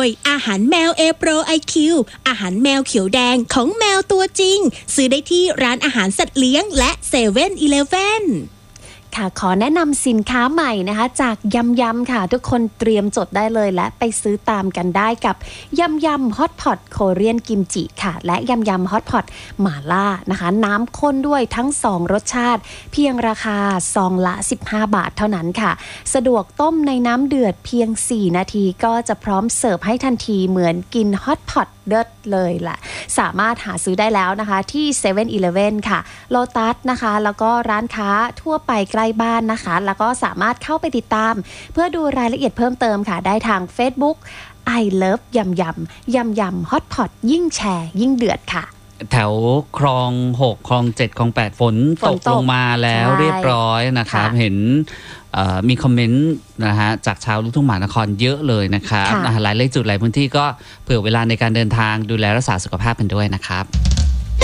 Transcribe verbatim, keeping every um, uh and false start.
ยอาหารแมว A Pro ไอ คิว อาหารแมวเขียวแดงของแมวตัวจริงซื้อได้ที่ร้านอาหารสัตว์เลี้ยงและเซเว่นอีเลฟเว่นค่ะขอแนะนำสินค้าใหม่นะคะจากยำยำค่ะทุกคนเตรียมจดได้เลยและไปซื้อตามกันได้กับยำยำฮอตพอตโคเรียนกิมจิค่ะและยำยำฮอตพอตหม่าล่านะคะน้ำข้นด้วยทั้งสองรสชาติเพียงราคาซองละสิบห้าบาทเท่านั้นค่ะสะดวกต้มในน้ำเดือดเพียงสี่นาทีก็จะพร้อมเสิร์ฟให้ทันทีเหมือนกินฮอตพอตเลิศเลยล่ะสามารถหาซื้อได้แล้วนะคะที่ เซเว่นอีเลฟเว่น ค่ะโลตัสนะคะแล้วก็ร้านค้าทั่วไปใกล้บ้านนะคะแล้วก็สามารถเข้าไปติดตามเพื่อดูรายละเอียดเพิ่มเติมค่ะได้ทาง Facebook I Love ยำยำยำยำฮอตพอตยิ่งแชร์ยิ่งเดือดค่ะแถวคลองหกคลองเจ็ดคลองแปดฝนตกลงมาแล้วเรียบร้อยนะครับเห็นมีคอมเมนต์นะฮะจากชาวลูกทุ่งมหานครเยอะเลยนะครับหลายเลขจุดหลายพื้นที่ก็เผื่อเวลาในการเดินทางดูแลรักษาสุขภาพกันด้วยนะครับ